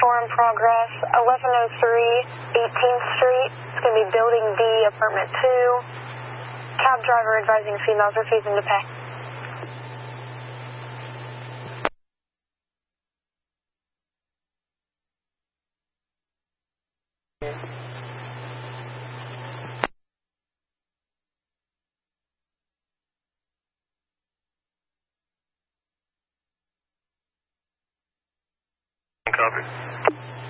in progress, 1103 18th Street. It's going to be Building D, Apartment 2. Cab driver advising females refusing to pay. Copy.